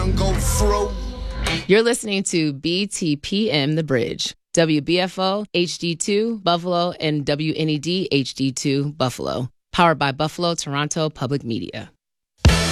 one go through. You're listening to BTPM The Bridge, WBFO HD2 Buffalo and WNED HD2 Buffalo, powered by Buffalo Toronto Public Media.